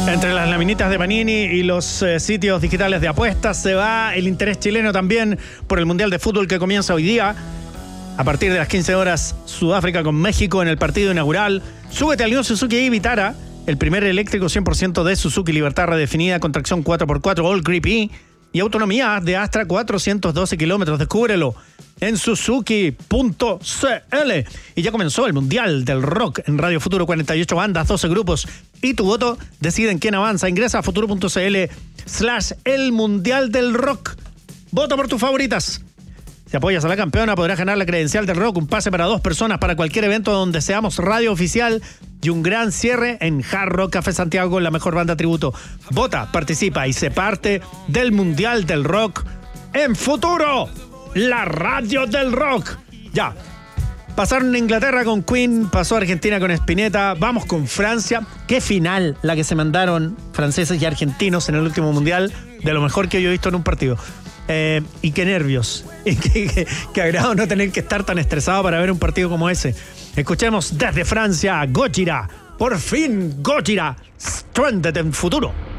Entre las laminitas de Panini y los sitios digitales de apuestas se va el interés chileno también por el Mundial de Fútbol que comienza hoy día. A partir de las 15 horas, Sudáfrica con México en el partido inaugural. Súbete al New Suzuki Vitara, el primer eléctrico 100% de Suzuki, libertad redefinida con tracción 4x4 All Grip E y autonomía de hasta 412 kilómetros. Descúbrelo en Suzuki.cl. Y ya comenzó el Mundial del Rock en Radio Futuro. 48 bandas, 12 grupos y tu voto deciden quién avanza. Ingresa a futuro.cl/el Mundial del Rock. Vota por tus favoritas. Si apoyas a la campeona podrás ganar la credencial del rock, un pase para 2 personas para cualquier evento donde seamos radio oficial y un gran cierre en Hard Rock Café Santiago con la mejor banda tributo. Vota, participa y sé parte del Mundial del Rock en Futuro, la radio del rock. Ya, pasaron en Inglaterra con Queen, pasó Argentina con Spinetta, vamos con Francia. Qué final la que se mandaron franceses y argentinos en el último Mundial, de lo mejor que yo he visto en un partido. Y qué nervios, y qué agrado no tener que estar tan estresado para ver un partido como ese. Escuchemos desde Francia, Gojira, por fin Gojira, Stranded en Futuro.